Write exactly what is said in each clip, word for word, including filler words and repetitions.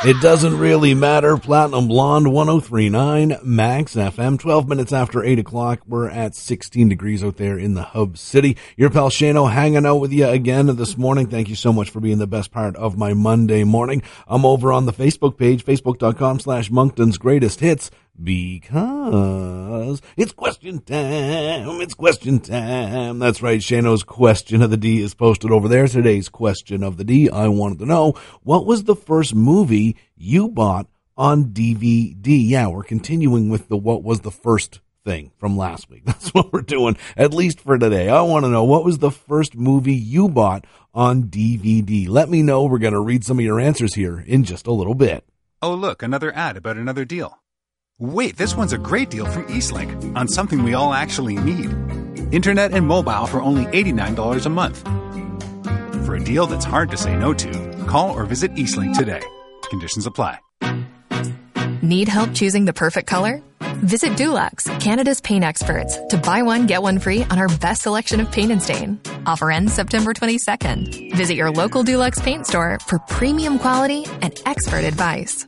It doesn't really matter. Platinum Blonde, one oh three point nine Max F M. twelve minutes after eight o'clock. We're at sixteen degrees out there in the Hub City. Your pal Shano hanging out with you again this morning. Thank you so much for being the best part of my Monday morning. I'm over on the Facebook page, facebook.com slash Moncton's Greatest Hits, because it's question time. It's question time. That's right. Shano's question of the D is posted over there. Today's question of the D, I wanted to know, what was the first movie you bought on D V D? Yeah, we're continuing with the what was the first thing from last week. That's what we're doing, at least for today. I want to know, what was the first movie you bought on D V D? Let me know. We're going to read some of your answers here in just a little bit. Oh, look, another ad about another deal. Wait, this one's a great deal from Eastlink on something we all actually need. Internet and mobile for only eighty-nine dollars a month. For a deal that's hard to say no to, call or visit Eastlink today. Conditions apply. Need help choosing the perfect color? Visit Dulux, Canada's paint experts, to buy one, get one free on our best selection of paint and stain. Offer ends September twenty-second. Visit your local Dulux paint store for premium quality and expert advice.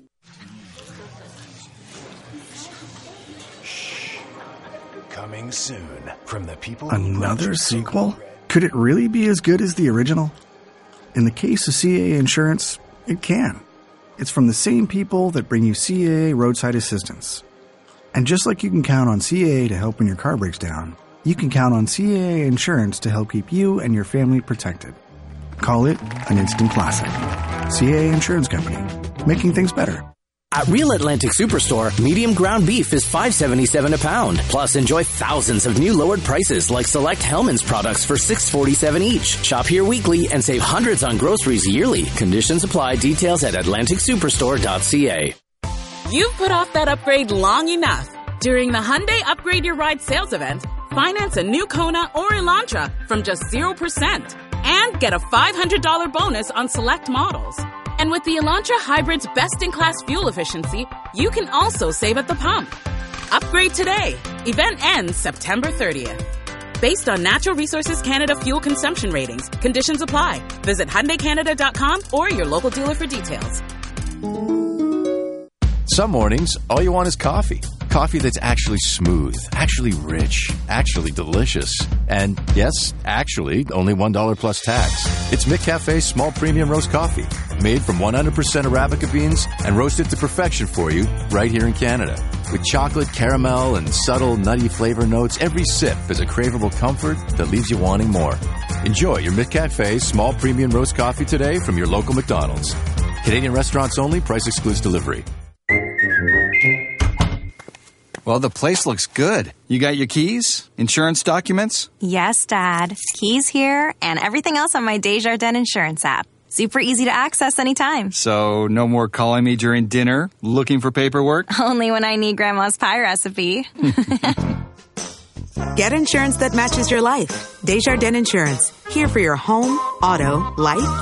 Coming soon from the people. Another sequel? Could it really be as good as the original? In the case of C A A Insurance, it can. It's from the same people that bring you C A A Roadside Assistance. And just like you can count on C A A to help when your car breaks down, you can count on C A A Insurance to help keep you and your family protected. Call it an instant classic. C A A Insurance Company, making things better. At Real Atlantic Superstore, medium ground beef is five seventy-seven a pound. Plus, enjoy thousands of new lowered prices like select Hellmann's products for six forty-seven each. Shop here weekly and save hundreds on groceries yearly. Conditions apply. Details at atlantic superstore dot c a. You've put off that upgrade long enough. During the Hyundai Upgrade Your Ride sales event, finance a new Kona or Elantra from just zero percent and get a five hundred dollars bonus on select models. And with the Elantra Hybrid's best-in-class fuel efficiency, you can also save at the pump. Upgrade today. Event ends September thirtieth. Based on Natural Resources Canada fuel consumption ratings, conditions apply. Visit Hyundai Canada dot com or your local dealer for details. Some mornings, all you want is coffee. Coffee that's actually smooth, actually rich, actually delicious. And yes, actually, only one dollar plus tax. It's McCafe's small premium roast coffee, made from one hundred percent Arabica beans and roasted to perfection for you right here in Canada. With chocolate, caramel, and subtle nutty flavor notes, every sip is a craveable comfort that leaves you wanting more. Enjoy your McCafe small premium roast coffee today from your local McDonald's. Canadian restaurants only. Price excludes delivery. Well, the place looks good. You got your keys? Insurance documents? Yes, Dad. Keys here and everything else on my Desjardins Insurance app. Super easy to access anytime. So, no more calling me during dinner, looking for paperwork? Only when I need Grandma's pie recipe. Get insurance that matches your life. Desjardins Insurance. Here for your home, auto, life,